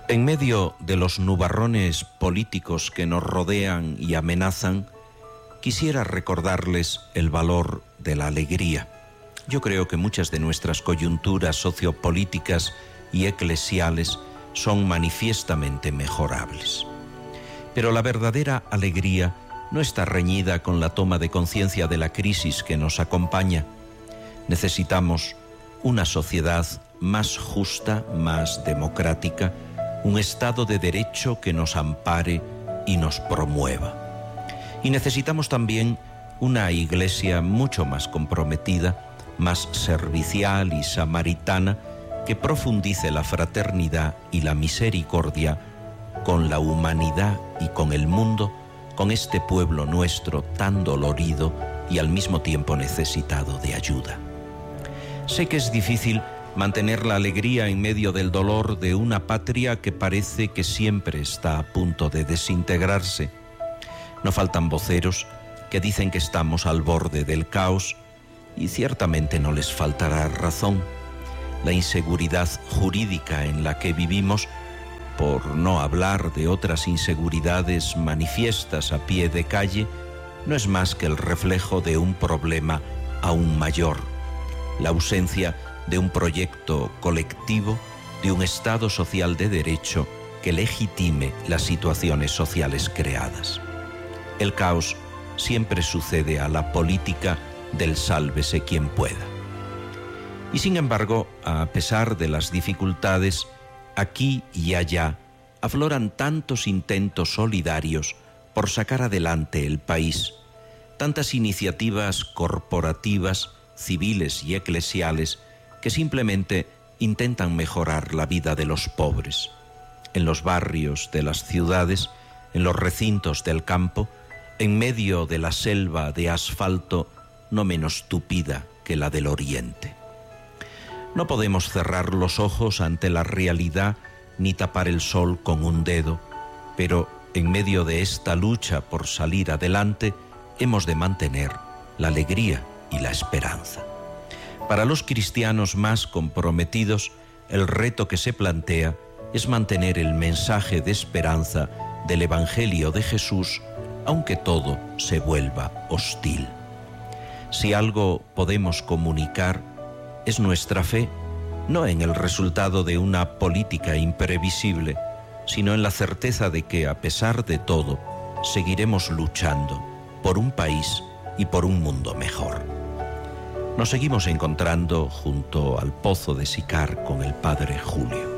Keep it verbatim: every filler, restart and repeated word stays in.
En medio de los nubarrones políticos que nos rodean y amenazan, quisiera recordarles el valor de la alegría. Yo creo que muchas de nuestras coyunturas sociopolíticas y eclesiales son manifiestamente mejorables. Pero la verdadera alegría no está reñida con la toma de conciencia de la crisis que nos acompaña. Necesitamos una sociedad más justa, más democrática, un Estado de Derecho que nos ampare y nos promueva. Y necesitamos también una Iglesia mucho más comprometida, más servicial y samaritana, que profundice la fraternidad y la misericordia con la humanidad y con el mundo, con este pueblo nuestro tan dolorido y al mismo tiempo necesitado de ayuda. Sé que es difícil mantener la alegría en medio del dolor de una patria que parece que siempre está a punto de desintegrarse. No faltan voceros que dicen que estamos al borde del caos, y ciertamente no les faltará razón. La inseguridad jurídica en la que vivimos, por no hablar de otras inseguridades manifiestas a pie de calle, no es más que el reflejo de un problema aún mayor: la ausencia de un proyecto colectivo, de un Estado social de derecho que legitime las situaciones sociales creadas. El caos siempre sucede a la política del sálvese quien pueda. Y sin embargo, a pesar de las dificultades, aquí y allá afloran tantos intentos solidarios por sacar adelante el país, tantas iniciativas corporativas, civiles y eclesiales que simplemente intentan mejorar la vida de los pobres. En los barrios de las ciudades, en los recintos del campo, en medio de la selva de asfalto no menos tupida que la del Oriente. No podemos cerrar los ojos ante la realidad ni tapar el sol con un dedo, pero en medio de esta lucha por salir adelante hemos de mantener la alegría y la esperanza. Para los cristianos más comprometidos, el reto que se plantea es mantener el mensaje de esperanza del Evangelio de Jesús, aunque todo se vuelva hostil. Si algo podemos comunicar, es nuestra fe, no en el resultado de una política imprevisible, sino en la certeza de que, a pesar de todo, seguiremos luchando por un país y por un mundo mejor. Nos seguimos encontrando junto al Pozo de Sicar con el Padre Julio.